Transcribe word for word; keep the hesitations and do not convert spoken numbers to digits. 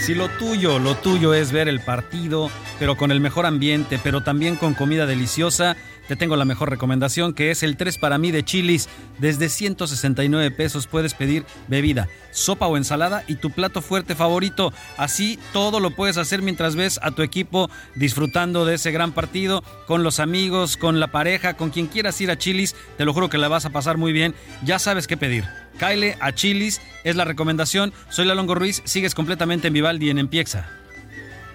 Si lo tuyo, lo tuyo es ver el partido, pero con el mejor ambiente, pero también con comida deliciosa, te tengo la mejor recomendación, que es el tres para mí de Chili's. Desde ciento sesenta y nueve pesos puedes pedir bebida, sopa o ensalada y tu plato fuerte favorito. Así todo lo puedes hacer mientras ves a tu equipo disfrutando de ese gran partido, con los amigos, con la pareja, con quien quieras ir a Chili's. Te lo juro que la vas a pasar muy bien. Ya sabes qué pedir. Cáele a Chili's, es la recomendación. Soy Lalongo Ruiz, sigues completamente en Vivaldi en Empiexa.